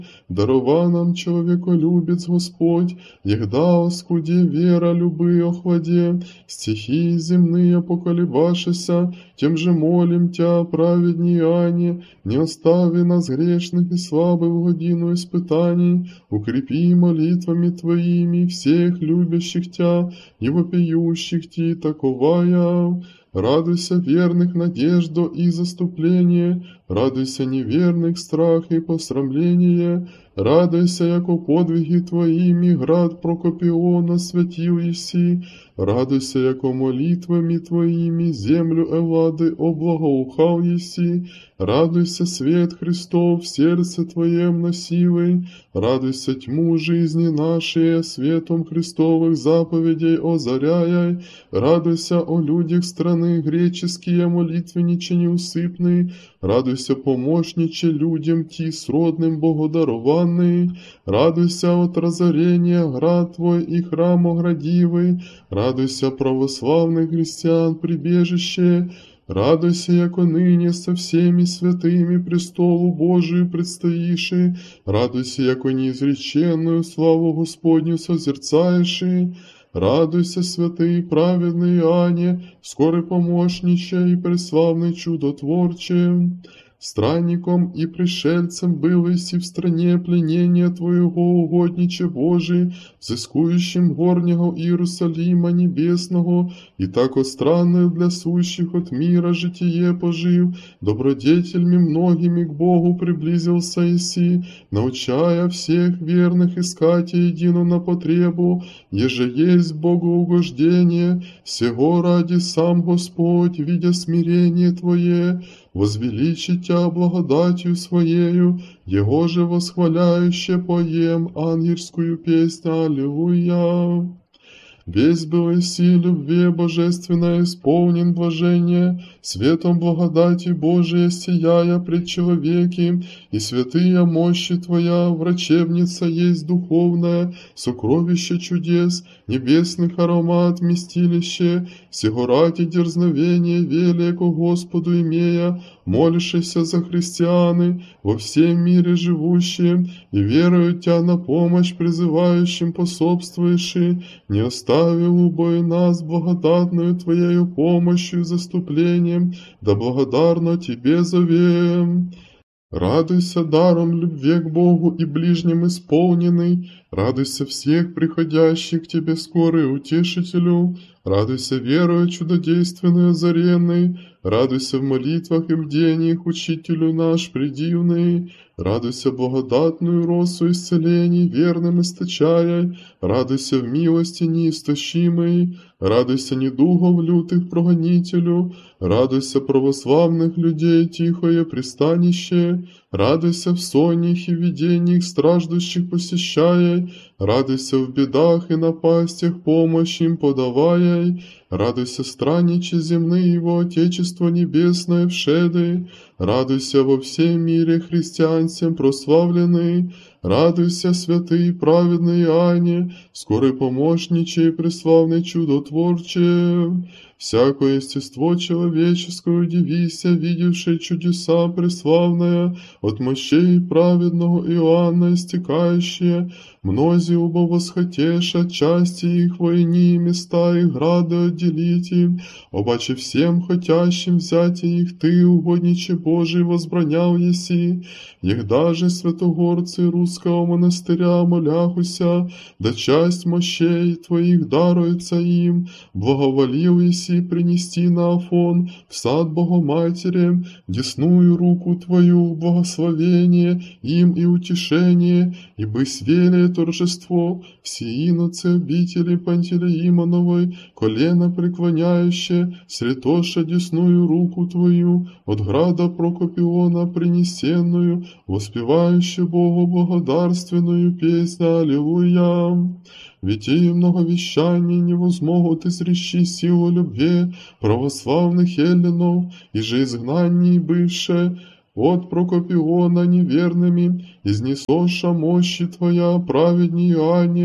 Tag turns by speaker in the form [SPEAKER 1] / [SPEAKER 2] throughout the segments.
[SPEAKER 1] дарова нам человеколюбец Господь, егда оскуде вера любы охладе, стихии земные поколебашися, тем же молим Тя, праведней Ане, не остави нас грешных и слабых в годину испытаний, укрепи молитвами Твоими всех любящих Тя и вопиющих Ти, таковая. Радуйся верных надежду и заступление, радуйся неверных страх и посрамление, радуйся, яко подвиги Твоими град Прокопиона святил еси, радуйся, яко молитвами Твоими землю Эллады облагоухал еси, радуйся, свет Христов в сердце Твоем носивый, радуйся, тьму жизни нашей светом Христовых заповедей озаряй, радуйся, о людях страны греческие молитвенниче неусыпный, радуйся, помощниче людям Ти сродным богодарованный, радуйся от разорения град Твой и храм оградивый, радуйся, православных христиан прибежище, радуйся, яко ныне со всеми святыми престолу Божию предстоиши, радуйся, яко неизреченную славу Господню созерцаеши, радуйся, святый праведный Иоанне, скорый помощниче и преславный чудотворче. Странником и пришельцем был иси в стране пленения Твоего, угодниче Божий, взыскующим горнего Иерусалима небесного, и тако странное для сущих от мира житие пожив, добродетельми многими к Богу приблизился иси, научая всех верных искать едино на потребу, еже есть богоугождение, сего ради сам Господь, видя смирение Твое, возвеличить Тя благодатью Своею, Его же восхваляюще поем ангельскую песнь Аллилуйя. Весь был иси любви божественно исполнен блажение, светом благодати Божия сияя пред человеки, и святые мощи Твоя, врачебница есть духовная, сокровище чудес, небесных аромат вместилище, сего ради дерзновение велико Господу имея, молящийся за христианы, во всем мире живущие, и верою Тя на помощь призывающим пособствующий, не оставил убой нас благодатную Твоею помощью и заступлением, да благодарно Тебе зовем. Радуйся даром любви к Богу и ближним исполненный, радуйся всех приходящих к Тебе скорый утешителю, радуйся верою чудодейственной озаренной, радуйся в молитвах и бдениях учителю наш предивный, радуйся благодатную росу исцелений верным источая, радуйся в милости неистощимой, радуйся недугов лютых прогонителю, радуйся православных людей тихое пристанище, радуйся в сонях и видениях страждущих посещая, радуйся в бедах и напастях помощь им подавая, радуйся странниче земные его Отечество небесное вшеды, радуйся во всем мире христиан всем прославленный, радуйся, святый праведный Иоанне, скорый помощниче и преславный чудотворче. Всякое естество человеческое удивися, видевшее чудеса преславное, от мощей праведного Иоанна истекающие, мнози убо восхотеша, части их войни, места их грады отделите, обаче всем хотящим взять их ты, угодниче Божий, возбранял еси, егда же святогорцы русского монастыря моляхуся, да часть мощей твоих даруется им, благоволил еси принести на Афон в сад Богоматери, десную руку Твою, благословение им и утешение, и бысь велие торжество, все иноцы обители Пантелеимоновой, колено преклоняюще, сретоша десную руку Твою, от града Прокопиона принесенную, воспевающе Богу благодарственную песнь Аллилуйя. Ведь и многовещаний не возмогут изрещи силу любви православных эллинов, и же изгнанней бывшие от Прокопиона неверными, изнесоша мощи Твоя, праведней Иоанне,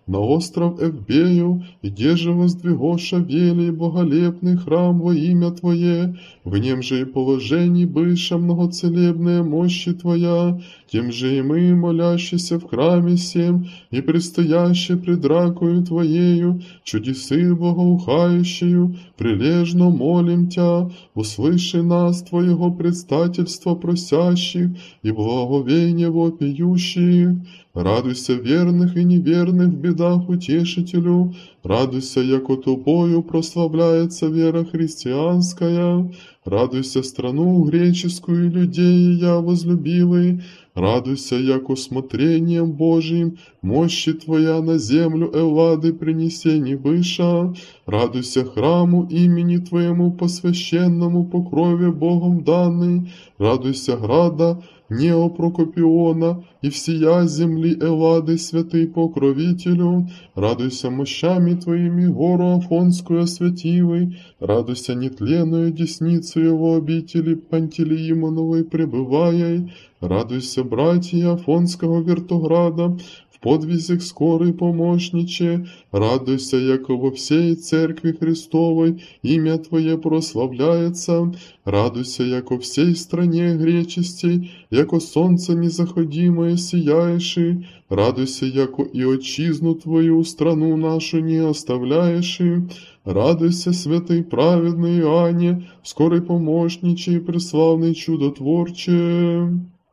[SPEAKER 1] на остров Эвбею, где же воздвигоша велий боголепный храм во имя Твое, в нем же и положений быша многоцелебная мощи Твоя, тем же и мы, молящиеся в храме сем, и предстоящие пред ракою Твоею, чудесы богоухающую, прилежно молим Тя, услыши нас Твоего предстательства просящих и благовейния вопиющих. Радуйся верных и неверных в бедах утешителю, радуйся, яко тобою прославляется вера христианская, радуйся страну греческую и людей я возлюбилый, радуйся, яко смотрением Божиим мощи Твоя на землю Эллады принесени выша, радуйся храму имени Твоему посвященному по крови Богом данный, радуйся града Неопрокопиона и всея земли Эллады, святый покровителю, радуйся мощами Твоими гору Афонскую освятивой, радуйся нетленную десницу его обители Пантелеимоновой пребывая, радуйся, братья Афонского Вертограда, в подвизях скорый помощниче, радуйся, яко во всей церкви Христовой имя Твое прославляется, радуйся, яко всей стране гречестей, яко солнце незаходимое сияеши, радуйся, яко и отчизну Твою страну нашу не оставляеши, радуйся, святый праведный Иоанне, скорый помощниче и преславный чудотворче.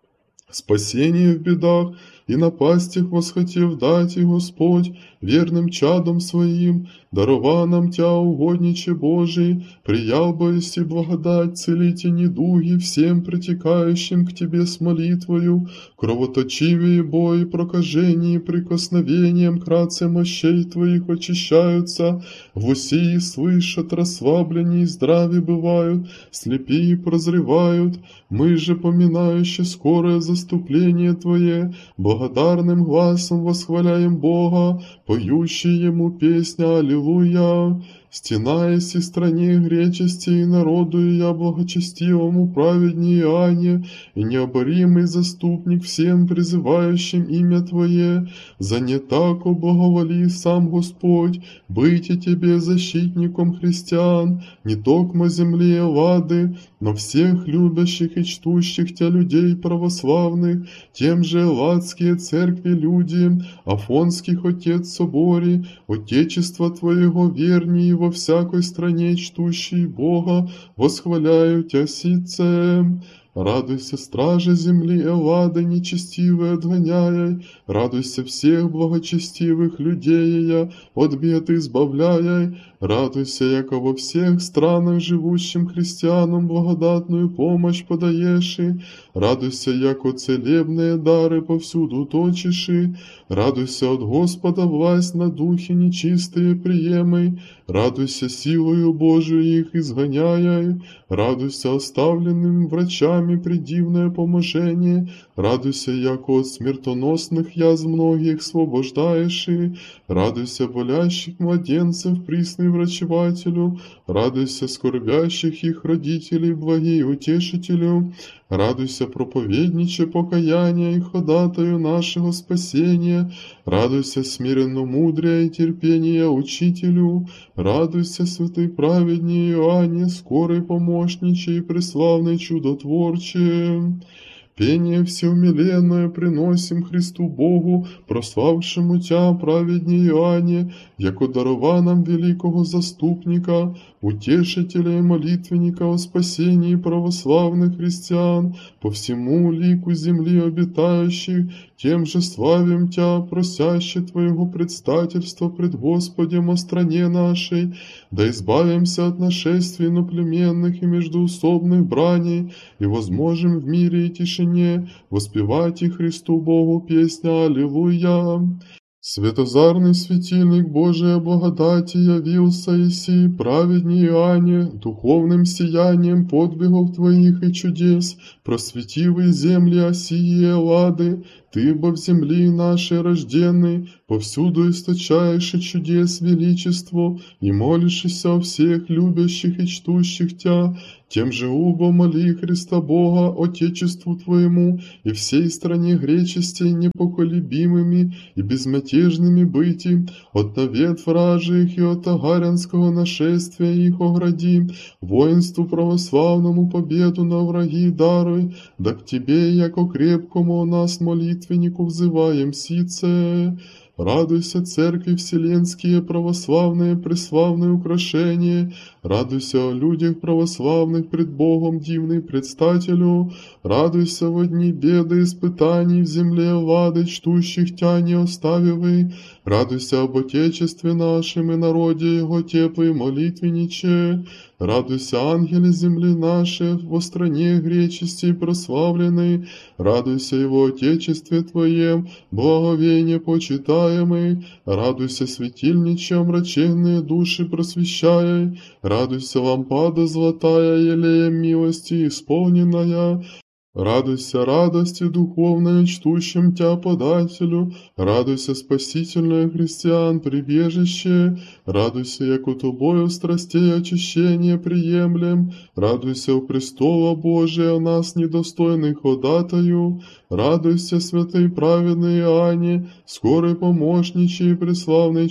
[SPEAKER 1] Спасение в бедах и напастях восхотев дать и Господь верным чадом своим, дарова нам Тя, угодниче Божий, приял бы и благодать, целите недуги всем притекающим к Тебе с молитвою, кровоточивые бои, прокажения и прикосновением кратце мощей Твоих очищаются, в усии слышат, расслабление и здрави бывают, слепи прозревают, мы же, поминающие скорое заступление Твое, благодарным гласом восхваляем Бога, поющие Ему песня «Аллилуйя». Стенаясь и стране гречести и народу и я благочестивому праведнее Иоанне и необоримый заступник всем призывающим имя Твое, за не тако благоволи сам Господь, быть и Тебе защитником христиан, не токмо земли Эллады, но всех любящих и чтущих Тя людей православных, тем же элладские церкви люди, Афонских отец собори, Отечества Твоего вернее во всякой стране чтущий Бога, восхваляю Тя сице. Радуйся, стражи земли Эллады нечестивые отгоняя, радуйся всех благочестивых людей я от бед избавляя, радуйся, яко во всех странах живущим христианам благодатную помощь подаеши, радуйся, яко целебные дары повсюду точиши, радуйся от Господа власть на духи нечистые приемай, радуйся силою Божию их изгоняя, радуйся оставленным врачами предивное поможение, радуйся, яко от смертоносных язв многих освобождаешь, радуйся болящих младенцев, присный врачевателю, радуйся скорбящих их родителей, благий утешителю, радуйся, проповедниче покаяния и ходатаю нашего спасения, радуйся, смиренно мудрее и терпение учителю, радуйся, святый праведнее Иоанне, скорый помощниче и преславный чудотворче. Пение всеумиленное приносим Христу Богу, прославшему Тя, праведнее Иоанне, яко дарова нам великого заступника, утешителя и молитвенника о спасении православных христиан, по всему лику земли обитающих, тем же славим Тя, просяще Твоего предстательства пред Господем о стране нашей, да избавимся от нашествий иноплеменных и междоусобных браней, и возможем в мире и тишине воспевать и Христу Богу песня «Аллилуйя». Светозарный светильник Божия благодати явился Иси, праведней Иоанне, духовным сиянием подвигов Твоих и чудес, просветивый земли Осии и Эллады, Ты бо в земли нашей рожденный, повсюду источаешь и чудес величество, и молишься о всех любящих и чтущих Тя, тем же убо моли Христа Бога, Отечеству Твоему, и всей стране гречестей непоколебимыми и безмятежными быти, от навет вражих и от агарянского нашествия их огради, воинству православному победу на враги даруй, да к Тебе, яко крепкому у нас молитвеннику, взываем сице. Радуйся, церкви вселенские, православные, преславные украшения, радуйся о людях православных пред Богом дивный предстателю, радуйся во дни беды испытаний в земле вады, чтущих Тя не оставивы, радуйся об Отечестве нашем и народе Его теплый молитвенниче, радуйся, ангелы земли нашей, во стране гречести прославленной, радуйся Его Отечестве Твоем, благовение почитаемый, радуйся, светильниче, омраченные души просвещая, радуйся, лампада золотая, елеем милости исполненная, радуйся радости духовной, чтущим Тя подателю, радуйся, спасительное христиан прибежище, радуйся, яко Тобою страстей очищение приемлем, радуйся у престола Божия, о нас недостойных ходатаю, радуйся, святый праведный Иоанне, скорый помощничий и преславный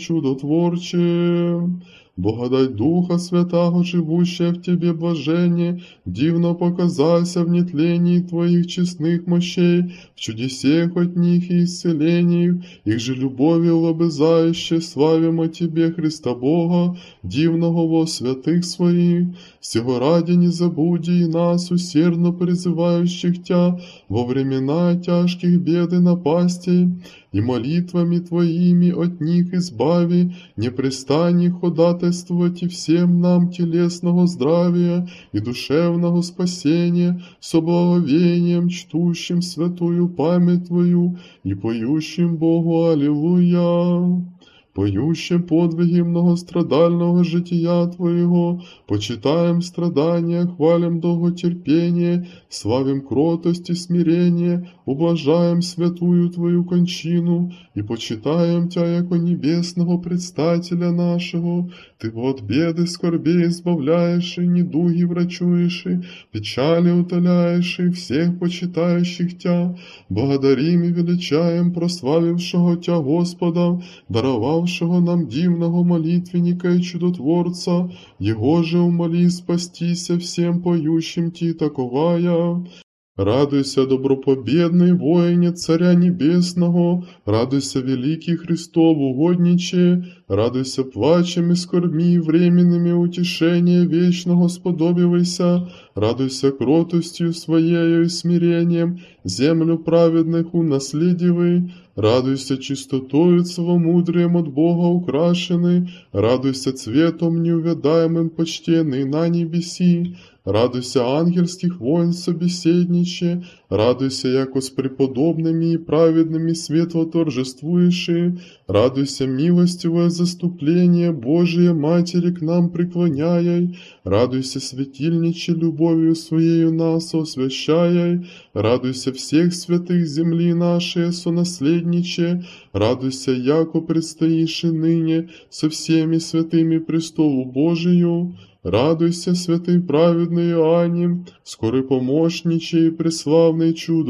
[SPEAKER 1] чудотворче. Благодать Духа Святаго, живущая в Тебе блажение, дивно показайся в нетлении Твоих честных мощей, в чудесех от них и исцелениях, их же любовью лобызающе, славим о Тебе, Христа Бога, дивного во святых Своих, сего ради не забуди и нас, усердно призывающих Тя, во времена тяжких бед и напастей, и молитвами Твоими от них избави, не престани ходатайствовать и всем нам телесного здравия и душевного спасения, со благовением чтущим святую память Твою и поющим Богу Аллилуйя. Поющим подвиги многострадального жития Твоего, почитаем страдания, хвалим долготерпение, славим кротость и смирение, ублажаем святую Твою кончину и почитаем Тя, яко небесного предстателя нашего. Ты от беды скорбей избавляешь, и недуги врачуешь, и печали утоляешь, и всех почитающих Тя. Благодарим и величаем прославившего Тя Господа, даровавшего нам дивного молитвенника и чудотворца, Его же умоли спастися всем поющим Ти таковая. Радуйся, добропобедный воине Царя Небесного, радуйся, великий Христов угодниче, радуйся плачем и скорбми временными утешения вечного сподобивайся, радуйся кротостью Своею и смирением, землю праведных унаследивай, радуйся чистотою целомудрием от Бога украшенный, радуйся цветом неувядаемым почтенный на небеси, радуйся ангельских войн собеседниче, радуйся, яко с преподобными и праведными светло торжествуеши, радуйся, милостивое заступление Божие Матери к нам преклоняй, радуйся, светильниче, любовью Своею нас освящай, радуйся, всех святых земли нашей сонаследниче, радуйся, яко предстоишь и ныне со всеми святыми престолу Божию, радуйся, святый праведный Иоанне, скорый помощниче и преславный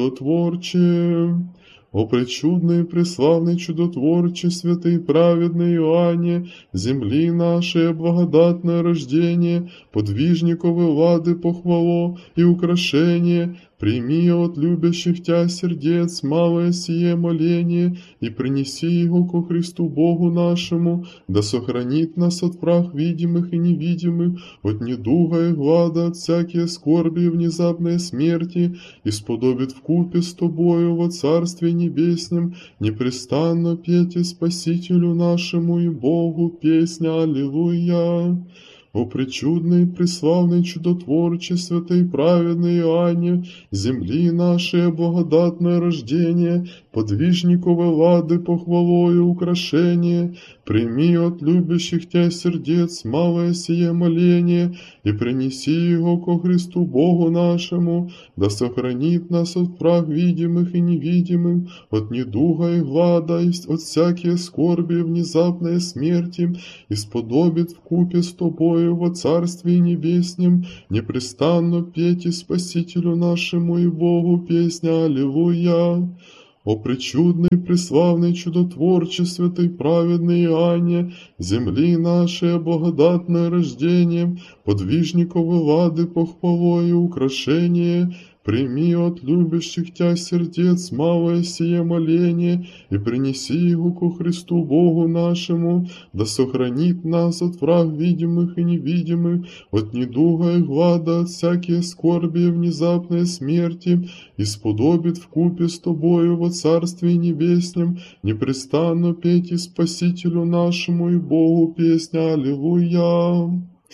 [SPEAKER 1] чудотворче. О пречудный и преславный чудотворче, святый праведный Иоанне, земли нашей благодатное рождение, подвижниковы лады похвало и украшение, прими от любящих Тя сердец малое сие моление и принеси его ко Христу Богу нашему, да сохранит нас от прах видимых и невидимых, от недуга и глада, от всякие скорби и внезапной смерти, и сподобит вкупе с Тобою во Царстве Небеснем непрестанно петь и Спасителю нашему и Богу песня Аллилуйя. О пречудный, преславный, чудотворче, святый, праведный Иоанне, земли нашей благодатное рождение, подвижниковой лады похвалою украшение, прими от любящих Тя сердец малое сие моление и принеси его ко Христу Богу нашему, да сохранит нас от прав видимых и невидимых, от недуга и глада, и от всякие скорби и внезапной смерти, и сподобит вкупе с Тобою во Царстве Небеснем непрестанно петь и Спасителю нашему и Богу песня Аллилуйя. О пречудный, преславный, чудотворче, святый, праведный Иоанне, земли нашей благодатное рождение, подвижниковы лады похвалой и украшение, прими от любящих Тя сердец малое сие моление и принеси его ко Христу Богу нашему, да сохранит нас от враг видимых и невидимых, от недуга и глада, от всякие скорби и внезапной смерти, и сподобит вкупе с Тобою во Царстве Небеснем непрестанно петь и Спасителю нашему и Богу песня Аллилуйя.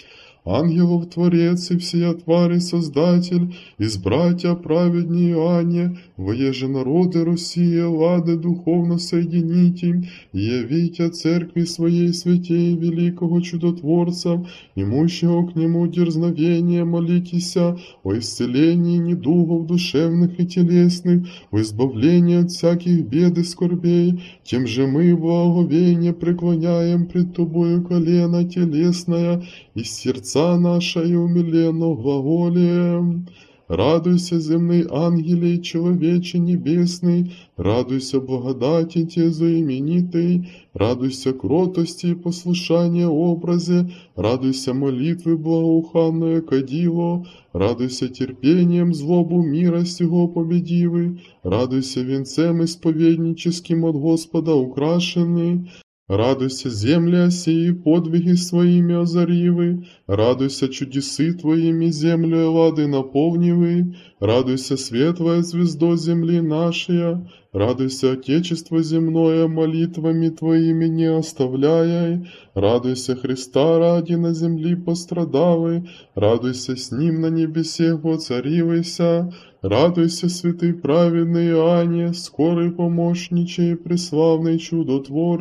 [SPEAKER 1] Ангелов Творец и всея твари Создатель, избратья праведней Иоанне, воеже народы России, лады духовно соедините, явите церкви своей святей великого чудотворца, имущего к нему дерзновение, молитеся о исцелении недугов душевных и телесных, о избавлении от всяких бед и скорбей, тем же мы благовение преклоняем пред Тобою колено телесное и сердца наша и умиленно глаголием. Радуйся, земный ангеле и человече небесный, радуйся благодати Те знаменитый, радуйся кротости и послушания образе, радуйся молитвы благоуханное кадило, радуйся терпением злобу мира сего победивый, радуйся венцем исповедническим от Господа украшенный, радуйся, земля сии, подвиги своими озаривы, радуйся, чудесы Твоими, землю лады наполнивы, радуйся, светлая звездо земли нашей, радуйся, Отечество земное, молитвами Твоими не оставляй, радуйся, Христа ради на земли пострадавы, радуйся, с Ним на небесе воцаривайся, радуйся, святый праведный Иоанне, скорый помощниче и преславный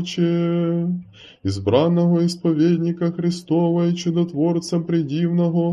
[SPEAKER 1] чудотворче, избранного исповедника Христова и чудотворца предивного,